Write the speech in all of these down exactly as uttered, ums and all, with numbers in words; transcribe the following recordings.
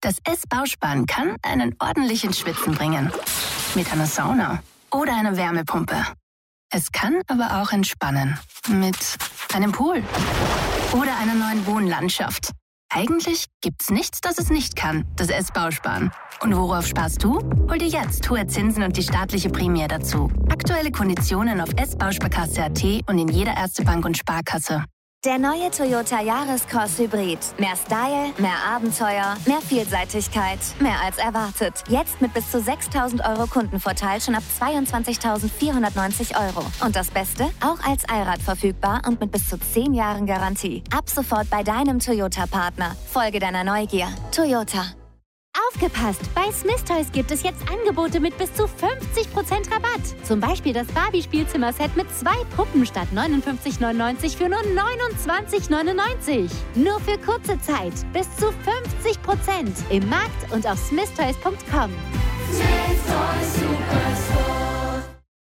Das S-Bausparen kann einen ordentlichen Schwitzen bringen. Mit einer Sauna oder einer Wärmepumpe. Es kann aber auch entspannen. Mit einem Pool oder einer neuen Wohnlandschaft. Eigentlich gibt's nichts, das es nicht kann, das S-Bausparen. Und worauf sparst du? Hol dir jetzt hohe Zinsen und die staatliche Prämie dazu. Aktuelle Konditionen auf s bausparkasse punkt a t und in jeder Erste Bank und Sparkasse. Der neue Toyota Yaris-Cross Hybrid. Mehr Style, mehr Abenteuer, mehr Vielseitigkeit, mehr als erwartet. Jetzt mit bis zu sechstausend Euro Kundenvorteil schon ab zweiundzwanzigtausendvierhundertneunzig Euro. Und das Beste? Auch als Allrad verfügbar und mit bis zu zehn Jahren Garantie. Ab sofort bei deinem Toyota-Partner. Folge deiner Neugier. Toyota. Aufgepasst! Bei Smith Toys gibt es jetzt Angebote mit bis zu fünfzig Prozent Rabatt. Zum Beispiel das Barbie-Spielzimmer-Set mit zwei Puppen statt neunundfünfzig neunundneunzig für nur neunundzwanzig neunundneunzig. Nur für kurze Zeit. Bis zu fünfzig Prozent. Im Markt und auf smith toys punkt com. Smith Toys Superstore.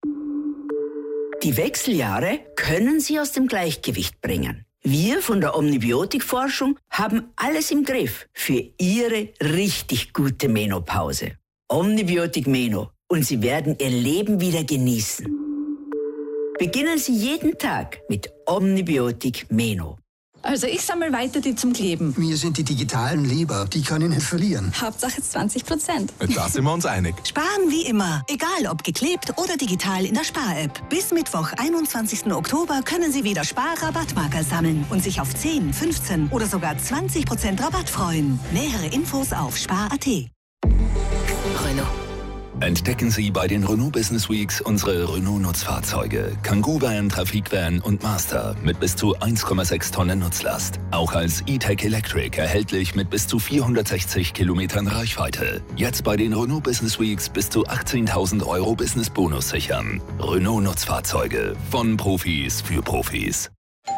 Die Wechseljahre können Sie aus dem Gleichgewicht bringen. Wir von der Omnibiotik-Forschung haben alles im Griff für Ihre richtig gute Menopause. Omnibiotik Meno und Sie werden Ihr Leben wieder genießen. Beginnen Sie jeden Tag mit Omnibiotik Meno. Also ich sammle weiter die zum Kleben. Mir sind die digitalen lieber, die kann ich nicht verlieren. Hauptsache zwanzig Prozent. Da sind wir uns einig. Sparen wie immer, egal ob geklebt oder digital in der Spar-App. Bis Mittwoch, einundzwanzigsten Oktober können Sie wieder Spar-Rabattmarker sammeln und sich auf zehn, fünfzehn oder sogar zwanzig Prozent Rabatt freuen. Nähere Infos auf spar punkt a t. Renault. Entdecken Sie bei den Renault Business Weeks unsere Renault-Nutzfahrzeuge. Kangoo-Van, Trafikvan und Master mit bis zu eins Komma sechs Tonnen Nutzlast. Auch als E-Tech Electric erhältlich mit bis zu vierhundertsechzig Kilometern Reichweite. Jetzt bei den Renault Business Weeks bis zu achtzehntausend Euro Business-Bonus sichern. Renault-Nutzfahrzeuge von Profis für Profis.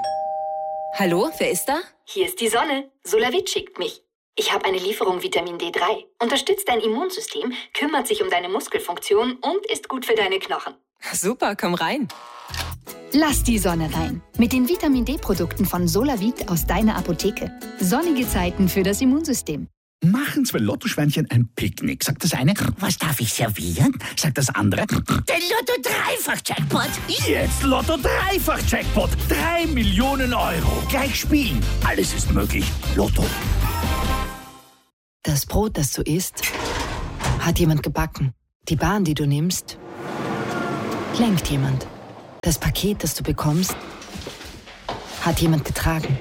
Hallo, wer ist da? Hier ist die Sonne. Solavit schickt mich. Ich habe eine Lieferung Vitamin D drei. Unterstützt dein Immunsystem, kümmert sich um deine Muskelfunktion und ist gut für deine Knochen. Super, komm rein. Lass die Sonne rein. Mit den Vitamin D-Produkten von Solavit aus deiner Apotheke. Sonnige Zeiten für das Immunsystem. Machen zwei Lottoschweinchen ein Picknick. Sagt das eine, was darf ich servieren? Sagt das andere, der Lotto-Dreifach-Jackpot. Jetzt Lotto-Dreifach-Jackpot. Drei Millionen Euro. Gleich spielen. Alles ist möglich. Lotto. Das Brot, das du isst, hat jemand gebacken. Die Bahn, die du nimmst, lenkt jemand. Das Paket, das du bekommst, hat jemand getragen.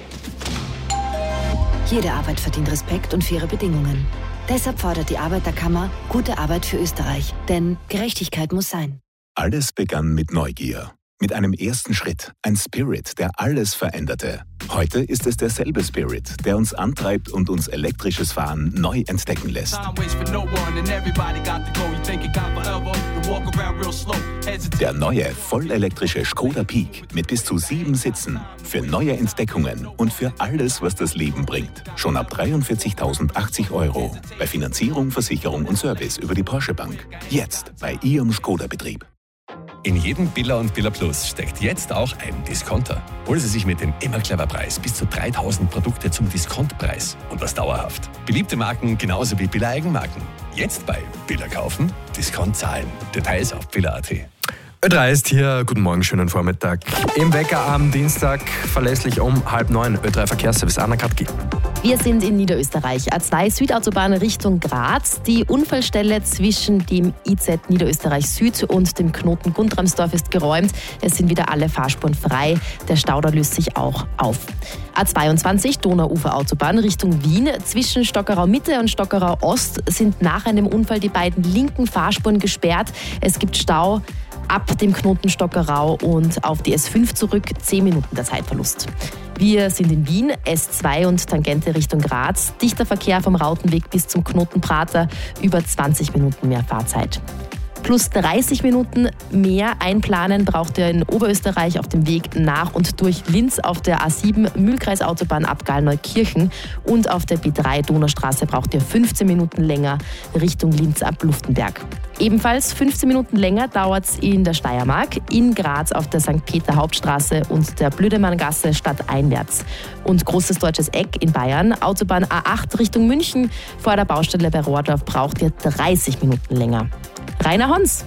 Jede Arbeit verdient Respekt und faire Bedingungen. Deshalb fordert die Arbeiterkammer gute Arbeit für Österreich. Denn Gerechtigkeit muss sein. Alles begann mit Neugier. Mit einem ersten Schritt. Ein Spirit, der alles veränderte. Heute ist es derselbe Spirit, der uns antreibt und uns elektrisches Fahren neu entdecken lässt. Der neue, vollelektrische Skoda Peak mit bis zu sieben Sitzen. Für neue Entdeckungen und für alles, was das Leben bringt. Schon ab dreiundvierzigtausendachtzig Euro. Bei Finanzierung, Versicherung und Service über die Porsche Bank. Jetzt bei Ihrem Skoda-Betrieb. In jedem Billa und Billa Plus steckt jetzt auch ein Discounter. Holen Sie sich mit dem immer clever Preis bis zu dreitausend Produkte zum Diskontpreis und das dauerhaft. Beliebte Marken genauso wie Billa Eigenmarken. Jetzt bei Billa kaufen, Discount zahlen. Details auf billa punkt a t. Ö drei ist hier, guten Morgen, schönen Vormittag. Im Wecker am Dienstag, verlässlich um halb neun, Ö drei Verkehrsservice, Anna Katki. Wir sind in Niederösterreich, A zwei Südautobahn Richtung Graz. Die Unfallstelle zwischen dem I Z Niederösterreich Süd und dem Knoten Guntramsdorf ist geräumt. Es sind wieder alle Fahrspuren frei. Der Stau da löst sich auch auf. A zweiundzwanzig Donauuferautobahn Richtung Wien. Zwischen Stockerau Mitte und Stockerau Ost sind nach einem Unfall die beiden linken Fahrspuren gesperrt. Es gibt Stau ab dem Knoten Stockerau und auf die S fünf zurück, zehn Minuten der Zeitverlust. Wir sind in Wien, S zwei und Tangente Richtung Graz. Dichter Verkehr vom Rautenweg bis zum Knoten Prater, über zwanzig Minuten mehr Fahrzeit. plus dreißig Minuten mehr einplanen braucht ihr in Oberösterreich auf dem Weg nach und durch Linz auf der A sieben Mühlkreisautobahn ab Gallneukirchen und auf der B drei Donaustraße braucht ihr fünfzehn Minuten länger Richtung Linz ab Luftenberg. Ebenfalls fünfzehn Minuten länger dauert es in der Steiermark, in Graz auf der Sankt Peter Hauptstraße und der Blödemanngasse stadteinwärts. Und Großes Deutsches Eck in Bayern, Autobahn A acht Richtung München, vor der Baustelle bei Rohrdorf braucht ihr dreißig Minuten länger. Rainer Hons.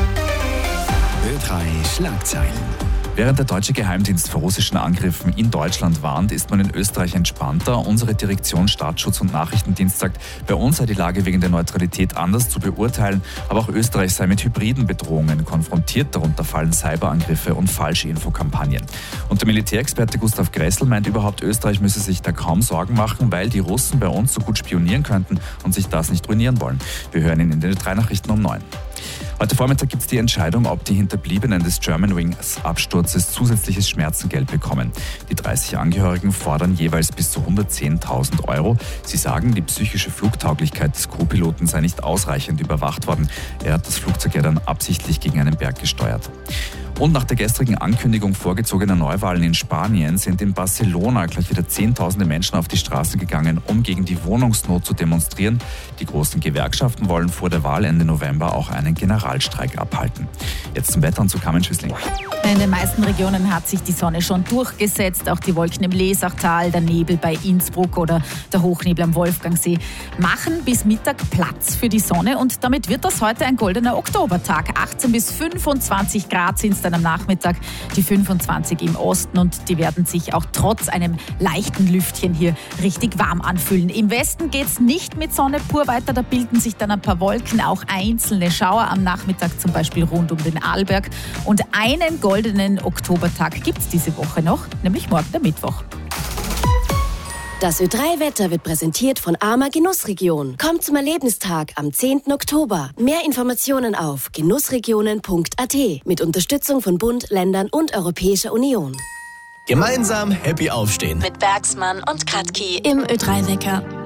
Ö drei Schlagzeilen. Während der deutsche Geheimdienst vor russischen Angriffen in Deutschland warnt, ist man in Österreich entspannter. Unsere Direktion Staatsschutz und Nachrichtendienst sagt, bei uns sei die Lage wegen der Neutralität anders zu beurteilen, aber auch Österreich sei mit hybriden Bedrohungen konfrontiert. Darunter fallen Cyberangriffe und falsche Infokampagnen. Und der Militärexperte Gustav Gressel meint überhaupt, Österreich müsse sich da kaum Sorgen machen, weil die Russen bei uns so gut spionieren könnten und sich das nicht ruinieren wollen. Wir hören ihn in den drei Nachrichten um neun. Heute Vormittag gibt es die Entscheidung, ob die Hinterbliebenen des Germanwings-Absturzes zusätzliches Schmerzengeld bekommen. Die dreißig Angehörigen fordern jeweils bis zu hundertzehntausend Euro. Sie sagen, die psychische Flugtauglichkeit des Co-Piloten sei nicht ausreichend überwacht worden. Er hat das Flugzeug ja dann absichtlich gegen einen Berg gesteuert. Und nach der gestrigen Ankündigung vorgezogener Neuwahlen in Spanien sind in Barcelona gleich wieder Zehntausende Menschen auf die Straße gegangen, um gegen die Wohnungsnot zu demonstrieren. Die großen Gewerkschaften wollen vor der Wahl Ende November auch einen Generalstreik abhalten. Jetzt zum Wetter und zu Carmen Schüssling. In den meisten Regionen hat sich die Sonne schon durchgesetzt. Auch die Wolken im Lesachtal, der Nebel bei Innsbruck oder der Hochnebel am Wolfgangsee machen bis Mittag Platz für die Sonne. Und damit wird das heute ein goldener Oktobertag. achtzehn bis fünfundzwanzig Grad sind es dann am Nachmittag, die fünfundzwanzig im Osten. Und die werden sich auch trotz einem leichten Lüftchen hier richtig warm anfühlen. Im Westen geht es nicht mit Sonne pur weiter. Da bilden sich dann ein paar Wolken, auch einzelne Schauer am Nachmittag, zum Beispiel rund um den Arlberg. Und einen goldenen Oktobertag gibt es diese Woche noch, nämlich morgen der Mittwoch. Das Ö drei Wetter wird präsentiert von Arma Genussregion. Kommt zum Erlebnistag am zehnten Oktober. Mehr Informationen auf genussregionen punkt a t mit Unterstützung von Bund, Ländern und Europäischer Union. Gemeinsam happy aufstehen. Mit Bergsmann und Kratky im Ö drei Wecker.